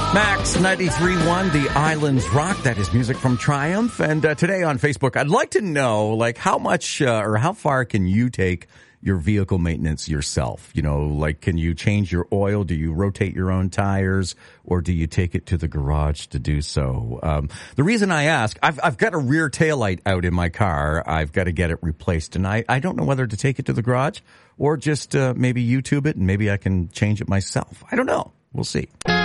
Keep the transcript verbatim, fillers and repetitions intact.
Max ninety-three point one, The Islands Rock. That is music from Triumph. And uh, today on Facebook, I'd like to know, like, how much uh, or how far can you take your vehicle maintenance yourself? You know, like, can you change your oil? Do you rotate your own tires? Or do you take it to the garage to do so? Um, the reason I ask, I've, I've got a rear taillight out in my car. I've got to get it replaced. And I, I don't know whether to take it to the garage or just uh, maybe YouTube it and maybe I can change it myself. I don't know. We'll see.